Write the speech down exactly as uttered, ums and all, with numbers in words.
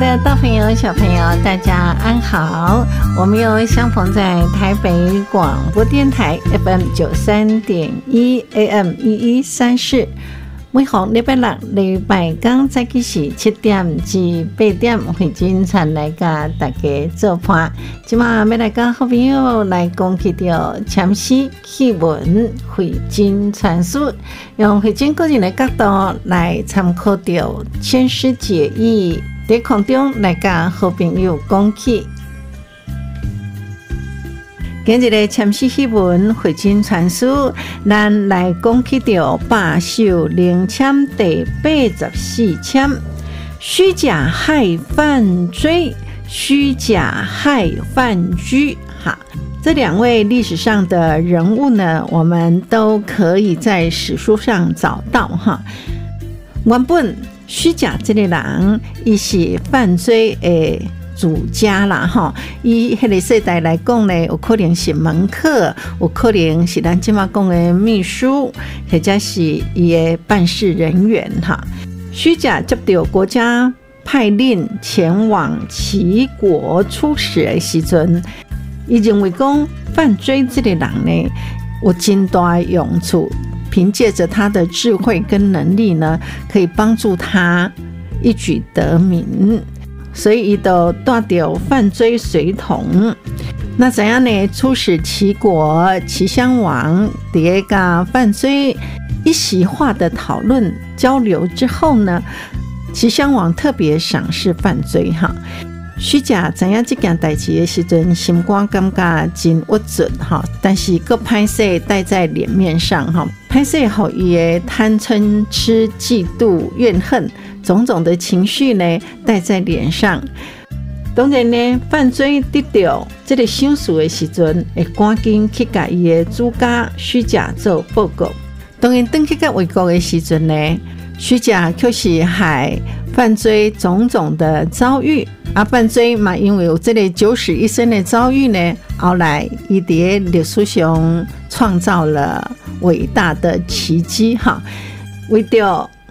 的大朋友小朋友大家安好，我们又相逢在台北广播电台 F M 九十三点一 A M 一一三四，每逢礼拜六礼拜天早起是七點至八點慧真傳來甲大家做伴。今晚要來甲好朋友來講起到禪師戲文慧真傳書，用慧真個人的角度來參考到千師解義，在空中來甲好朋友講起。今日的禪師戲文慧真傳書，咱來講起到百首靈籤第八十四籤，虛假害犯追，虛假害犯居。哈，這兩位歷史上的人物呢，我們都可以在史書上找到哈。原本虛假這個人，伊是犯罪誒。主家啦哈，以迄個世代來講呢，有可能是門客，有可能是咱今嘛講的秘書，或者是伊的辦事人員哈。虛假接到國家派令前往齊國出使的時陣，伊認為講范追這個人呢，有真大的用處，憑借着他的智慧跟能力呢，可以幫助他一舉得名。所以他就帶着范追隨同，那怎樣呢？出使齊國，齊襄王迭個范追一席話的討論交流之後呢，齊襄王特別賞識范追哈。虛假知影這件代志的時陣，心肝感覺真鬱卒哈，但是個歹勢帶在臉面上哈，歹勢互伊的貪嗔癡嫉妒怨恨種種的情緒呢帶在臉上。當然呢，范追得到這個賞識的時陣，會趕緊去甲伊的主家虛假做報告。當然轉去甲魏國的時陣呢，虛假卻是害范追種種的遭遇。啊，范追嘛，因為有這個九死一生的遭遇呢，後來伊在歷史上創造了偉大的奇蹟哈。為了